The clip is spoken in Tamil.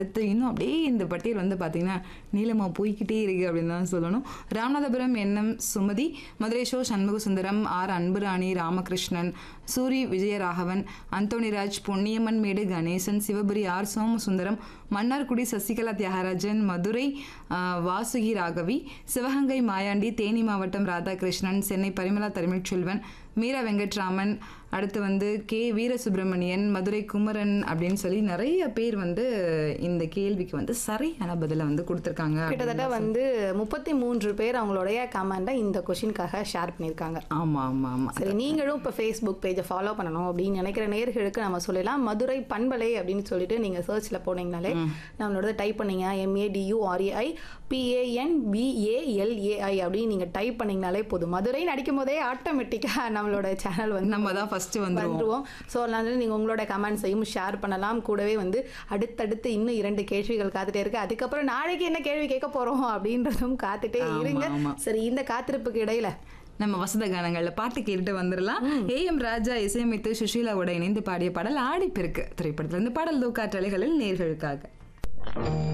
அடுத்து இன்னும் அப்படியே இந்த பட்டியல் வந்து பார்த்தீங்கன்னா, நீளமா போய்க்கிட்டே இருக்கு அப்படின்னு தான் சொல்லணும். ராமநாதபுரம் என்.எம். Sumathi, Madurai show Shanmugasundaram, R. அன்புராணி, ராமகிருஷ்ணன், சூரி விஜயராகவன், அந்தோணிராஜ், பொன்னியம்மன் மேடு கணேசன், சிவபுரி ஆர். சோமசுந்தரம், மன்னார்குடி சசிகலா தியாகராஜன், மதுரை வாசுகி ராகவி, சிவகங்கை மாயாண்டி, தேனி மாவட்டம் ராதாகிருஷ்ணன், சென்னை பரிமளா தமிழ்ச்செல்வன், மீரா வெங்கட்ராமன், அடுத்து வந்து கே. வீரசுப்ரமணியன், மதுரை குமரன் அப்படின்னு சொல்லி நிறைய பேர் வந்து இந்த கேள்விக்கு வந்து சரியான பதிலை வந்து கொடுத்துருக்காங்க. கிட்டத்தட்ட வந்து 33 பேர் அவங்களுடைய கமெண்ட்டை இந்த கொஷினுக்காக ஷேர் பண்ணியிருக்காங்க. ஆமாம் ஆமாம் ஆமாம். சரி, நீங்களும் இப்போ ஃபேஸ்புக் பேஜை ஃபாலோ பண்ணணும் அப்படின்னு நினைக்கிற நேயர்களுக்கு நம்ம சொல்லலாம். மதுரை பண்பலை அப்படின்னு சொல்லிட்டு நீங்கள் சர்ச்சில் போனீங்கனாலே நம்மளோட டைப் பண்ணீங்க MADURAI PANBALAI அப்படின்னு நீங்கள் டைப் பண்ணீங்கனாலே போதும். மதுரை நடிக்கும் போதே ஆட்டோமேட்டிக்காக நம்மளோட சேனல் வந்து நம்ம தான் ஃபஸ்ட்டு வந்துருவோம். ஸோ அதனால நீங்கள் உங்களோட கமெண்ட்ஸையும் ஷேர் பண்ணலாம். கூடவே வந்து அடுத்தடுத்து இன்னும் 2 கேள்விகள் காத்துட்டே இருக்கு. அதுக்கப்புறம் நாளைக்கு என்ன கேள்வி கேட்க போகிறோம் அப்படின்றதும் காத்துட்டே இருங்க. சரி, இந்த காத்திருப்புக்கு இடையில நம்ம வசந்த கானங்கள்ல பாட்டு கேட்டுட்டு வந்துடலாம். AM ராஜா இசையமைத்து சுஷீலாவோட இணைந்து பாடிய பாடல் ஆடிப்பெருக்கு திரைப்படத்துல இருந்து பாடல் காற்றலைகளில் நேர்களுக்காக.